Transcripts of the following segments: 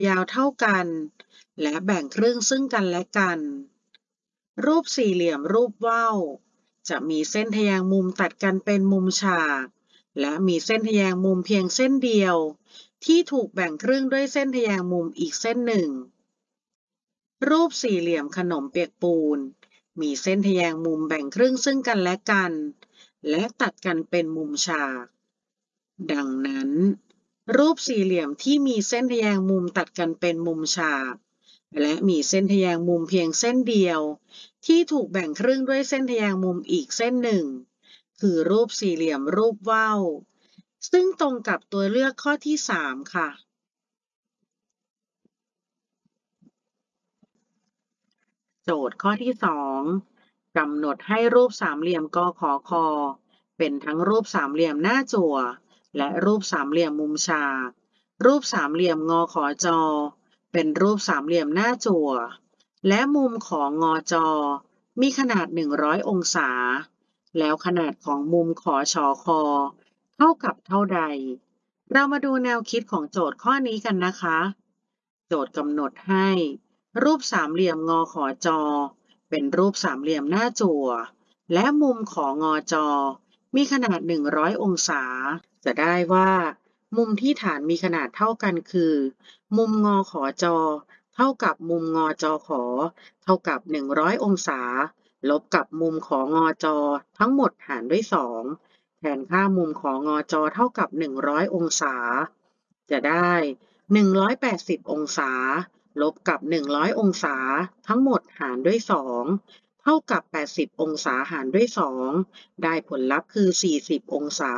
ยาวเท่ากันและแบ่งครึ่งซึ่งกันและกันรูปสี่เหลี่ยมรูปว่าวจะมีเส้นทแยงมุมตัดกันเป็นมุมฉากและมีเส้นทแยงมุมเพียงเส้นเดียวที่ถูกแบ่งครึ่งด้วยเส้นทแยงมุมอีกเส้นหนึ่งรูปสี่เหลี่ยมขนมเปียกปูนมีเส้นทแยงมุมแบ่งครึ่งซึ่งกันและกันและตัดกันเป็นมุมฉากดังนั้นรูปสี่เหลี่ยมที่มีเส้นทแยงมุมตัดกันเป็นมุมฉากและมีเส้นทแยงมุมเพียงเส้นเดียวที่ถูกแบ่งครึ่งด้วยเส้นทแยงมุมอีกเส้นหนึ่งคือรูปสี่เหลี่ยมรูปว่าวซึ่งตรงกับตัวเลือกข้อที่3ค่ะโจทย์ข้อที่2กำหนดให้รูปสามเหลี่ยมกขคเป็นทั้งรูปสามเหลี่ยมหน้าจั่วและรูปสามเหลี่ยมมุมฉากรูปสามเหลี่ยมงขจเป็นรูปสามเหลี่ยมหน้าจั่วและมุมของงจมีขนาด100องศาแล้วขนาดของมุมขชคเท่ากับเท่าใดเรามาดูแนวคิดของโจทย์ข้อนี้กันนะคะโจทย์กำหนดให้รูปสามเหลี่ยมงขจเป็นรูปสามเหลี่ยมหน้าจั่วและมุมของงจมีขนาด100องศาจะได้ว่ามุมที่ฐานมีขนาดเท่ากันคือมุมงขจเท่ากับมุมงจขเท่ากับ100องศาลบกับมุมของงจทั้งหมดหารด้วย2แทนค่ามุมของงจเท่ากับ100องศาจะได้180องศาลบกับ100องศาทั้งหมดหารด้วย2เท่ากับ80องศาหารด้วย2ได้ผลลัพธ์คือ40องศา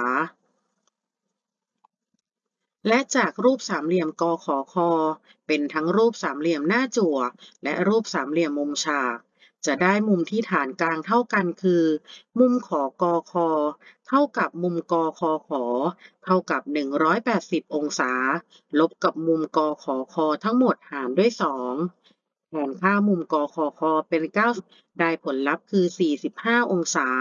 และจากรูปสามเหลี่ยมกขคเป็นทั้งรูปสามเหลี่ยมหน้าจั่วและรูปสามเหลี่ยมมุมฉากจะได้มุมที่ฐานกลางเท่ากันคือมุมขกคเท่ากับมุมกคขเท่ากับ180องศาลบกับมุมกขคทั้งหมดหารด้วย2แทนค่ามุมกขคเป็น90ได้ผลลัพธ์คือ45องศา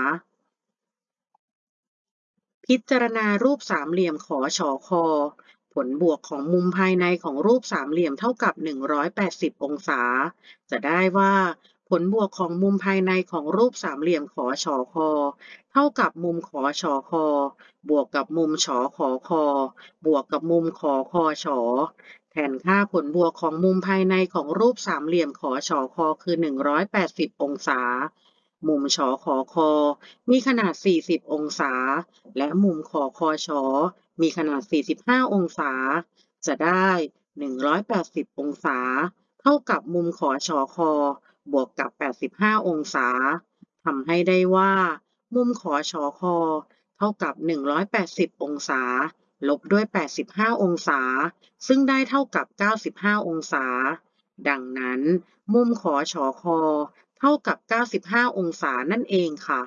พิจารณารูปสามเหลี่ยมขชคผลบวกของมุมภายในของรูปสามเหลี่ยมเท่ากับ180องศาจะได้ว่าผลบวกของมุมภายในของรูปสามเหลี่ยมขชคเท่ากับมุมขชคบวกกับมุมชขคบวกกับมุมขคชแทนค่าผลบวกของมุมภายในของรูปสามเหลี่ยมขชคคือ180องศามุมชขคมีขนาด40องศาและมุมขคชมีขนาด45องศาจะได้180องศาเท่ากับมุมขชคบวกกับ85องศาทำให้ได้ว่ามุมขชคเท่ากับ180องศาลบด้วย85องศาซึ่งได้เท่ากับ95องศาดังนั้นมุมขชคเท่ากับ95องศานั่นเองค่ะ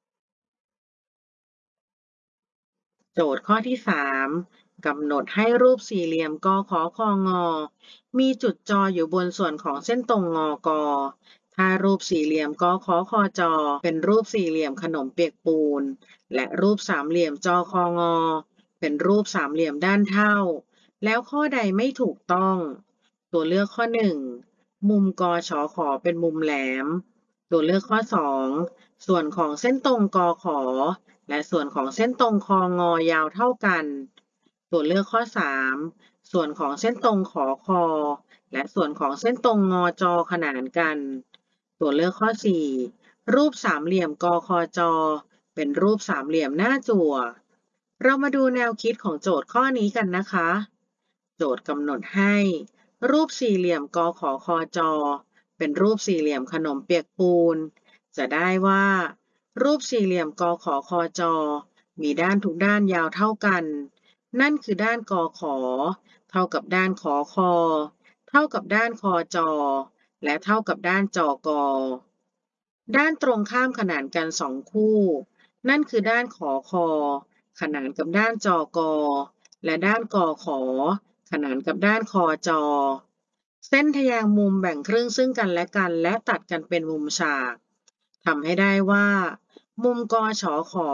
โจทย์ข้อที่3กำหนดให้รูปสี่เหลี่ยมกขคงมีจุดจออยู่บนส่วนของเส้นตรงงกถ้ารูปสี่เหลี่ยมกขคจเป็นรูปสี่เหลี่ยมขนมเปียกปูนและรูปสามเหลี่ยมจคงเป็นรูปสามเหลี่ยมด้านเท่าแล้วข้อใดไม่ถูกต้องตัวเลือกข้อ1มุมกชขเป็นมุมแหลมตัวเลือกข้อ2ส่วนของเส้นตรงกขและส่วนของเส้นตรงคงยาวเท่ากันตัวเลือกข้อ3ส่วนของเส้นตรงขอคอและส่วนของเส้นตรงงจขนานกันตัวเลือกข้อ4รูปสามเหลี่ยมกคจเป็นรูปสามเหลี่ยมหน้าจั่วเรามาดูแนวคิดของโจทย์ข้อนี้กันนะคะโจทย์กำหนดให้รูปสี่เหลี่ยมกขคจเป็นรูปสี่เหลี่ยมขนมเปียกปูนจะได้ว่ารูปสี่เหลี่ยมกขคจมีด้านทุกด้านยาวเท่ากันนั่นคือด้านกขเท่ากับด้านขอคอเท่ากับด้านคจและเท่ากับด้านจกด้านตรงข้ามขนานกัน2คู่นั่นคือด้านขอคอขนานกับด้านจกและด้านกขขนานกับด้านคจเส้นทแยงมุมแบ่งครึ่งซึ่งกันและกันและตัดกันเป็นมุมฉากทำให้ได้ว่ามุมกชข